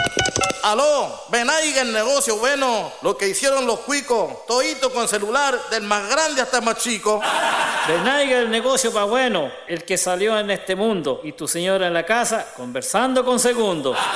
Aló, ven ahí el negocio bueno, lo que hicieron los cuicos, todito con celular, del más grande hasta el más chico. Benaiga el negocio pa' bueno, el que salió en este mundo, y tu señora en la casa conversando con segundo.